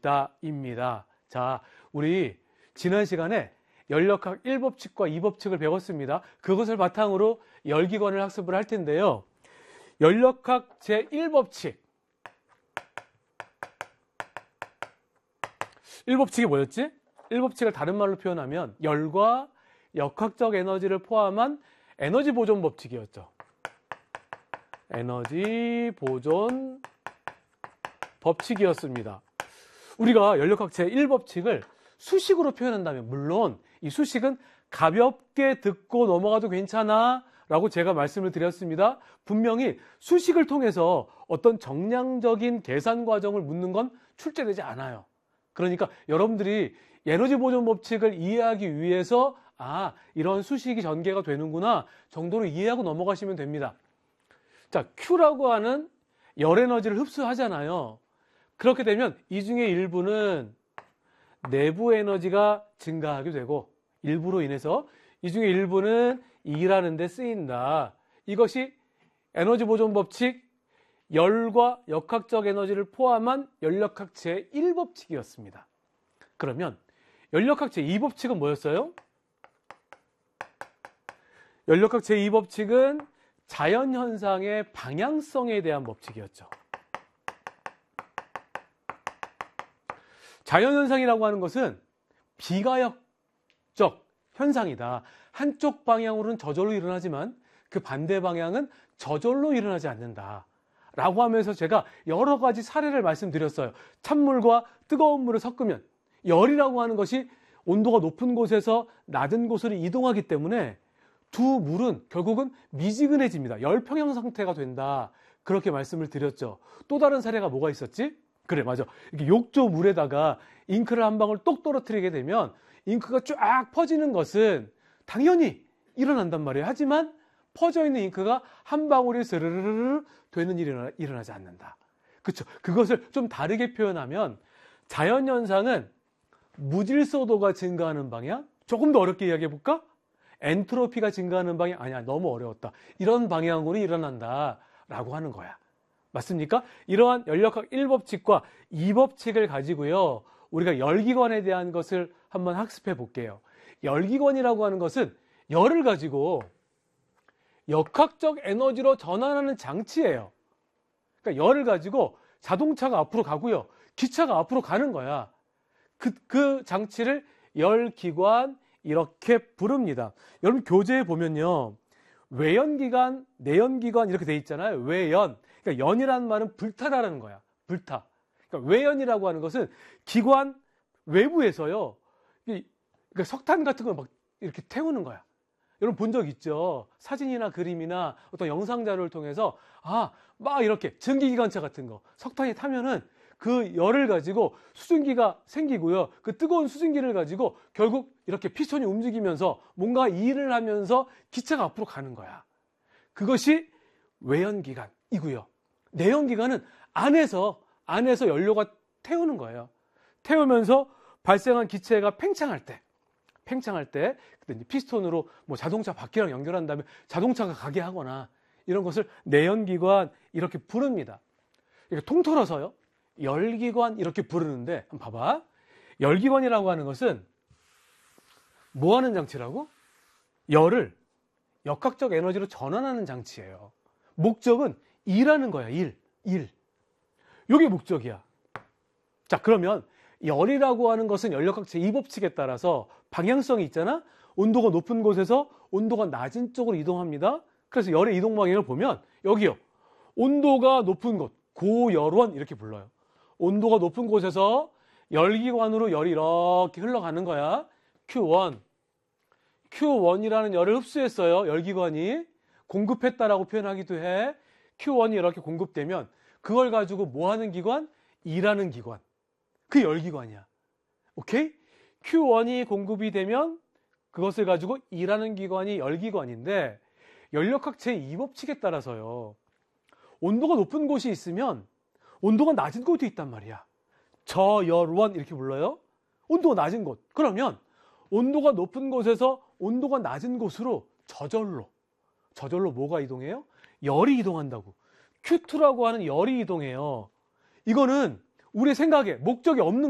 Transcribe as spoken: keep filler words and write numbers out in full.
있다입니다. 자, 우리 지난 시간에 열역학 일 법칙과 이 법칙을 배웠습니다. 그것을 바탕으로 열기관을 학습을 할 텐데요. 열역학 제일 법칙. 일 법칙이 뭐였지? 일 법칙을 다른 말로 표현하면 열과 역학적 에너지를 포함한 에너지 보존 법칙이었죠. 에너지 보존 법칙이었습니다. 우리가 열역학 제일 법칙을 수식으로 표현한다면, 물론 이 수식은 가볍게 듣고 넘어가도 괜찮아 라고 제가 말씀을 드렸습니다. 분명히 수식을 통해서 어떤 정량적인 계산 과정을 묻는 건 출제되지 않아요. 그러니까 여러분들이 에너지 보존 법칙을 이해하기 위해서 아, 이런 수식이 전개가 되는구나 정도로 이해하고 넘어가시면 됩니다. 자, Q라고 하는 열 에너지를 흡수하잖아요. 그렇게 되면 이 중에 일부는 내부 에너지가 증가하게 되고, 일부로 인해서 이 중에 일부는 일하는 데 쓰인다. 이것이 에너지 보존 법칙 열과 역학적 에너지를 포함한 열역학 제일 법칙이었습니다. 그러면 열역학 제이 법칙은 뭐였어요? 열역학 제이 법칙은 자연현상의 방향성에 대한 법칙이었죠. 자연현상이라고 하는 것은 비가역적 현상이다. 한쪽 방향으로는 저절로 일어나지만 그 반대 방향은 저절로 일어나지 않는다 라고 하면서 제가 여러 가지 사례를 말씀드렸어요. 찬물과 뜨거운 물을 섞으면 열이라고 하는 것이 온도가 높은 곳에서 낮은 곳으로 이동하기 때문에 두 물은 결국은 미지근해집니다. 열평형 상태가 된다. 그렇게 말씀을 드렸죠. 또 다른 사례가 뭐가 있었지? 그래, 맞아. 이렇게 욕조 물에다가 잉크를 한 방울 똑 떨어뜨리게 되면 잉크가 쫙 퍼지는 것은 당연히 일어난단 말이에요. 하지만 퍼져 있는 잉크가 한 방울이 스르르르 되는 일이 일어나지 않는다. 그렇죠. 그것을 좀 다르게 표현하면 자연현상은 무질서도가 증가하는 방향? 조금 더 어렵게 이야기해 볼까? 엔트로피가 증가하는 방향? 아니야, 너무 어려웠다. 이런 방향으로 일어난다 라고 하는 거야. 맞습니까? 이러한 열역학 일 법칙과 이 법칙을 가지고요, 우리가 열기관에 대한 것을 한번 학습해 볼게요. 열기관이라고 하는 것은 열을 가지고 역학적 에너지로 전환하는 장치예요. 그러니까 열을 가지고 자동차가 앞으로 가고요, 기차가 앞으로 가는 거야. 그, 그 장치를 열기관 이렇게 부릅니다. 여러분 교재에 보면요, 외연기관, 내연기관 이렇게 돼 있잖아요. 외연. 그러니까 연이라는 말은 불타라는 거야. 불타. 그러니까 외연이라고 하는 것은 기관 외부에서요, 그러니까 석탄 같은 걸 막 이렇게 태우는 거야. 여러분 본 적 있죠? 사진이나 그림이나 어떤 영상 자료를 통해서 아, 막 이렇게 전기기관차 같은 거 석탄이 타면은 그 열을 가지고 수증기가 생기고요, 그 뜨거운 수증기를 가지고 결국 이렇게 피스톤이 움직이면서 뭔가 일을 하면서 기차가 앞으로 가는 거야. 그것이 외연기관이고요. 내연기관은 안에서 안에서 연료가 태우는 거예요. 태우면서 발생한 기체가 팽창할 때, 팽창할 때 그때 이제 피스톤으로 뭐 자동차 바퀴랑 연결한 다음에 자동차가 가게 하거나 이런 것을 내연기관 이렇게 부릅니다. 이렇게 통틀어서요, 열기관 이렇게 부르는데, 한번 봐봐. 열기관이라고 하는 것은 뭐 하는 장치라고? 열을 역학적 에너지로 전환하는 장치예요. 목적은 일하는 거야. 일. 일. 이게 목적이야. 자, 그러면 열이라고 하는 것은 열역학 제이 법칙에 따라서 방향성이 있잖아. 온도가 높은 곳에서 온도가 낮은 쪽으로 이동합니다. 그래서 열의 이동 방향을 보면 여기요, 온도가 높은 곳, 고열원 이렇게 불러요. 온도가 높은 곳에서 열기관으로 열이 이렇게 흘러가는 거야. 큐 원. 큐 원이라는 열을 흡수했어요. 열기관이 공급했다라고 표현하기도 해. 큐 원이 이렇게 공급되면 그걸 가지고 뭐 하는 기관? 일하는 기관. 그 열기관이야. 오케이? 큐 원이 공급이 되면 그것을 가지고 일하는 기관이 열기관인데, 열역학 제이 법칙에 따라서요, 온도가 높은 곳이 있으면 온도가 낮은 곳도 있단 말이야. 저열원 이렇게 불러요. 온도가 낮은 곳. 그러면 온도가 높은 곳에서 온도가 낮은 곳으로 저절로 저절로 뭐가 이동해요? 열이 이동한다고. 큐 투라고 하는 열이 이동해요. 이거는 우리 생각에 목적이 없는